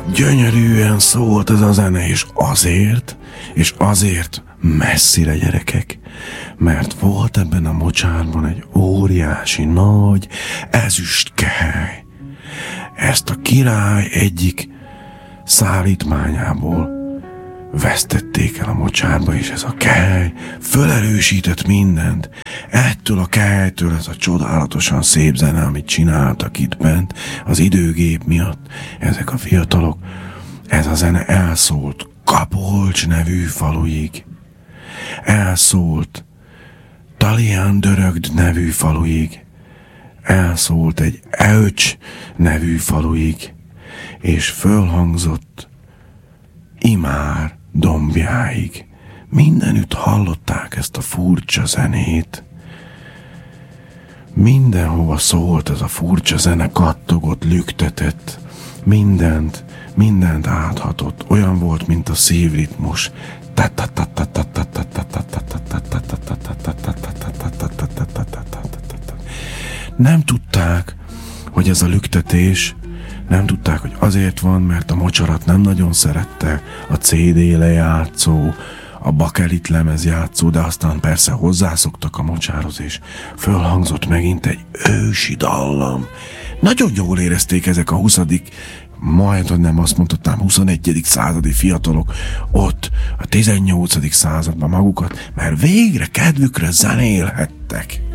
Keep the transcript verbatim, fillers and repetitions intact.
Gyönyörűen szólt ez a zene, és azért, és azért messzire, gyerekek, mert volt ebben a mocsárban egy óriási nagy ezüst kehely. Ezt a király egyik szállítmányából vesztették el a mocsárba, és ez a kehely fölerősített mindent. Ettől a kehelytől ez a csodálatosan szép zene, amit csináltak itt bent az időgép miatt, ezek a fiatalok, ez a zene elszólt Kapolcs nevű faluig, elszólt Talián-Dörögd nevű faluig, elszólt egy Eöcs nevű faluig, és fölhangzott Imár dombjáig. Mindenütt hallották ezt a furcsa zenét. Mindenhova szólt ez a furcsa zene, kattogott, lüktetett. Mindent, mindent áthatott. Olyan volt, mint a szívritmus. Nem tudták, hogy ez a lüktetés, nem tudták, hogy azért van, mert a mocsarat nem nagyon szerette a cé dé lejátszó, a bakelit lemezjátszó, de aztán persze hozzászoktak a mocsárhoz, és fölhangzott megint egy ősi dallam. Nagyon jól érezték ezek a huszadik, majd, hogy nem azt mondhatnám, huszonegyedik századi fiatalok ott a tizennyolcadik században magukat, mert végre kedvükre zenélhettek.